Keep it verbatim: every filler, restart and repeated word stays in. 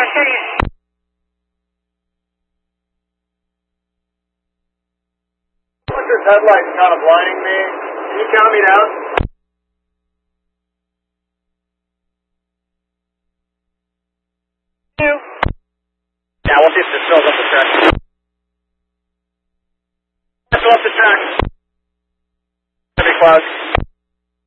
This headlight's kind of blinding me. Can you count me down? Two. Yeah, we'll see if this fills up the track. Fill up the track. Heavy clouds.